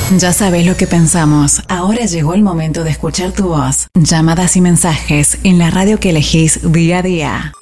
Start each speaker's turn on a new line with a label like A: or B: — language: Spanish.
A: Ya sabes lo que pensamos. Ahora llegó el momento de escuchar tu voz. Llamadas y mensajes en la radio que elegís día a día.